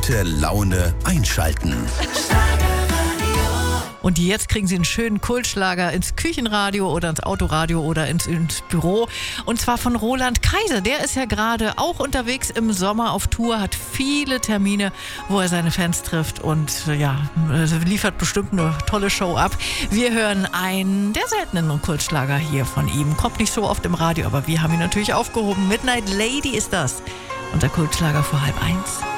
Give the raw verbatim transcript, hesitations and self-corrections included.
gute Laune einschalten. Und jetzt kriegen Sie einen schönen Kultschlager ins Küchenradio oder ins Autoradio oder ins, ins Büro. Und zwar von Roland Kaiser. Der ist ja gerade auch unterwegs im Sommer auf Tour, hat viele Termine, wo er seine Fans trifft und ja, liefert bestimmt eine tolle Show ab. Wir hören einen der seltenen Kultschlager hier von ihm. Kommt nicht so oft im Radio, aber wir haben ihn natürlich aufgehoben. Midnight Lady ist das. Unser Kultschlager vor halb eins.